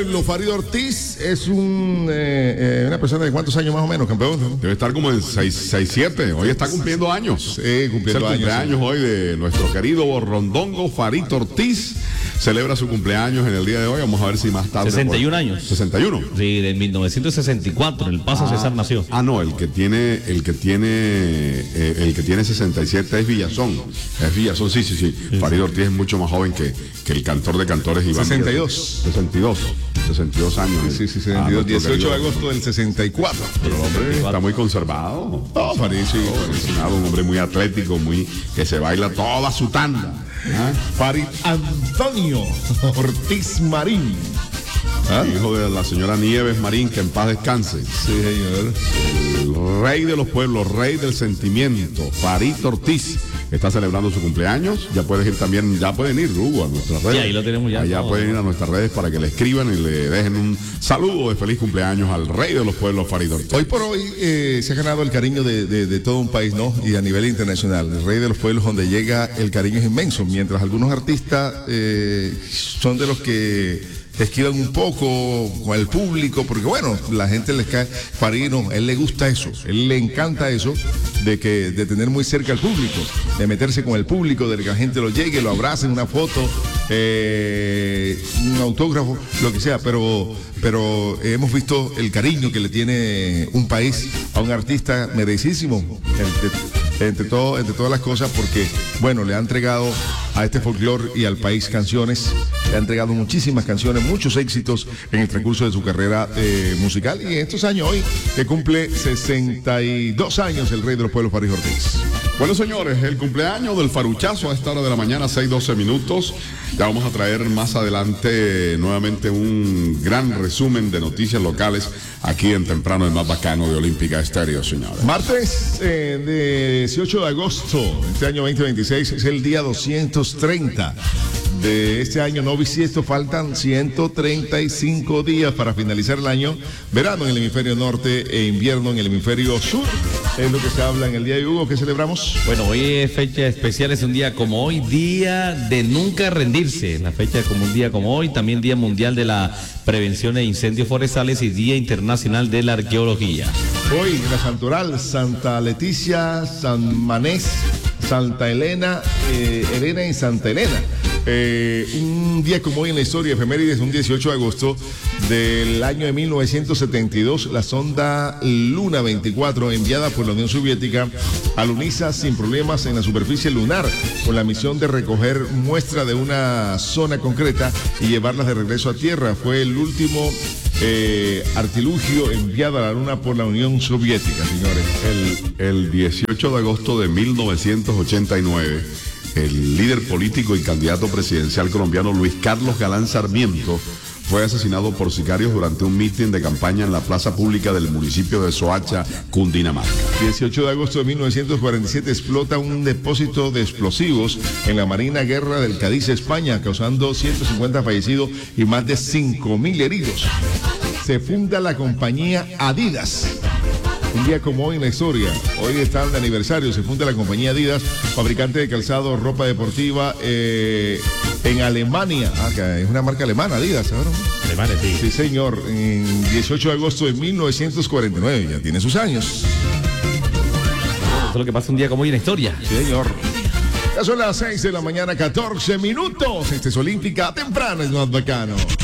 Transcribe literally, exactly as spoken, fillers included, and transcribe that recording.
Farid Ortiz es un, eh, eh, una persona de cuántos años más o menos, campeón, ¿no? Debe estar como en seis, siete. Hoy está cumpliendo años. Sí, cumpliendo es el años. cumpleaños sí. hoy de nuestro querido borrondongo Farid Ortiz. Celebra su cumpleaños en el día de hoy. Vamos a ver si más tarde. sesenta y un años. ¿sesenta y uno? Sí, de mil novecientos sesenta y cuatro. En El Paso ah, César nació. Ah, no, el que tiene, el que tiene, eh, el que tiene sesenta y siete es Villazón. Es Villazón, sí, sí, sí. sí Farid Ortiz es mucho más joven que, que el cantor de cantores Iván. sesenta y dos. sesenta y dos. sesenta y dos años. Sí, sí, sesenta y dos. Ah, dieciocho de agosto del sesenta y cuatro. Pero el hombre está muy conservado. Oh, Farid, sí. Oh, un hombre muy atlético, muy que se baila toda su tanda. ¿Ah? Farid Antonio Ortiz Marín. ¿Ah? Hijo de la señora Nieves Marín, que en paz descanse. Sí, señor. El rey de los pueblos, rey del sentimiento, Farid Ortiz, está celebrando su cumpleaños. Ya puedes ir también, ya pueden ir, Hugo, a nuestras redes. Sí, ahí lo tenemos ya. Allá todo. pueden ir a nuestras redes para que le escriban y le dejen un saludo de feliz cumpleaños al rey de los pueblos, Farid Ortiz. Hoy por hoy eh, se ha ganado el cariño de, de, de todo un país, ¿no? Y a nivel internacional. El rey de los pueblos, donde llega el cariño es inmenso. Mientras algunos artistas eh, son de los que esquivan un poco con el público, porque bueno, la gente les cae. Farid no, a él le gusta eso, a él le encanta eso, de que de tener muy cerca al público, de meterse con el público, de que la gente lo llegue, lo abrace, una foto, eh, un autógrafo, lo que sea, pero, pero hemos visto el cariño que le tiene un país a un artista merecidísimo, entre, entre, todo, entre todas las cosas, porque bueno, le ha entregado a este folclore y al país canciones, le ha entregado muchísimas canciones, muchos éxitos en el transcurso de su carrera eh, musical, y en estos años hoy que cumple sesenta y dos años el rey de los pueblos, Farid Ortiz. Bueno, señores, el cumpleaños del Faruchazo a esta hora de la mañana, seis doce minutos. Ya vamos a traer más adelante nuevamente un gran resumen de noticias locales aquí en Temprano, el más bacano de Olímpica Estéreo, señores. Martes eh, de dieciocho de agosto, este año veinte veintiséis, es el día doscientos treinta de este año no bisiesto. Faltan ciento treinta y cinco días para finalizar el año. Verano en el hemisferio norte e invierno en el hemisferio sur. Es lo que se habla en el día de Hugo. ¿Qué celebramos? Bueno, hoy es fecha especial, es un día como hoy, día de nunca rendirse. La fecha como un día como hoy, también Día Mundial de la Prevención de Incendios Forestales y Día Internacional de la Arqueología. Hoy la Santoral, Santa Leticia, San Manés, Santa Elena, eh, Elena y Santa Elena. Eh, un día como hoy en la historia, efemérides, un dieciocho de agosto del año de mil novecientos setenta y dos, la sonda Luna veinticuatro, enviada por la Unión Soviética, aluniza sin problemas en la superficie lunar, con la misión de recoger muestra de una zona concreta y llevarlas de regreso a Tierra. Fue el último eh, artilugio enviado a la Luna por la Unión Soviética, señores. El, el dieciocho de agosto de mil novecientos ochenta y nueve, el líder político y candidato presidencial colombiano Luis Carlos Galán Sarmiento fue asesinado por sicarios durante un mitin de campaña en la plaza pública del municipio de Soacha, Cundinamarca. dieciocho de agosto de mil novecientos cuarenta y siete explota un depósito de explosivos en la Marina Guerra del Cádiz, España, causando ciento cincuenta fallecidos y más de cinco mil heridos. Se funda la compañía Adidas. Un día como hoy en la historia, hoy está de aniversario, se funda la compañía Adidas, fabricante de calzado, ropa deportiva eh, en Alemania. Ah, que es una marca alemana, Adidas, ¿sabes? Alemania, sí. Sí, señor, en dieciocho de agosto de mil novecientos cuarenta y nueve, ya tiene sus años. Eso es lo que pasa un día como hoy en la historia. Sí, señor. Ya son las seis de la mañana, catorce minutos. Este es Olímpica, temprano es más bacano.